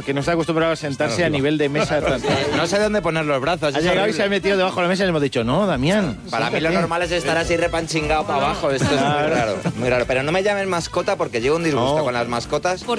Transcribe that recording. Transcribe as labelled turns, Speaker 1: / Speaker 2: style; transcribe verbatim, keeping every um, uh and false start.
Speaker 1: que no está acostumbrado a sentarse a nivel de mesa.
Speaker 2: No sé dónde poner los brazos.
Speaker 1: Ha llegado y se ha metido debajo de la mesa y le hemos dicho, no, Damián.
Speaker 2: Para mí lo normal es estar así repanchingado para abajo. Esto es muy raro, muy raro. Pero no me llamen mascota porque llevo un disgusto
Speaker 1: No.
Speaker 2: con las mascotas.